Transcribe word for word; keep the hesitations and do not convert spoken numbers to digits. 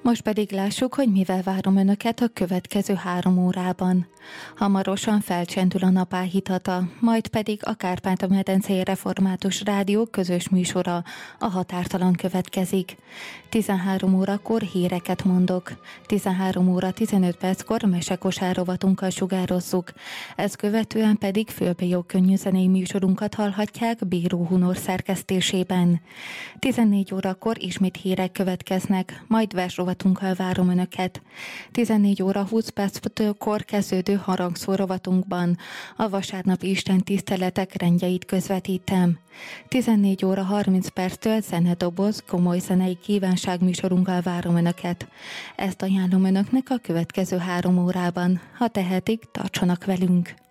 Most pedig lássuk, hogy mivel várom önöket a következő három órában. Hamarosan felcsendül a napáhítata, majd pedig a Kárpát-medencei Református Rádió közös műsora, a Határtalan következik. tizenhárom órakor híreket mondok, tizenhárom óra tizenöt perckor mesekosár rovatunkkal sugározzuk, ezt követően pedig fülbejóg könnyű zenei műsorunkat hallhatják Bíró Hunor szerkesztésében. tizennégy órakor ismét hírek következnek, majd versrovatunkkal várom önöket. tizennégy óra húsz perckor kezdődő harangszó rovatunkban a vasárnapi Isten tiszteletek rendjeit közvetítem. tizennégy óra harminc perctől zenedoboz, komoly zenei kívánságműsorunkkal várom önöket. Ezt ajánlom önöknek a következő három órában. Ha tehetik, tartsanak velünk!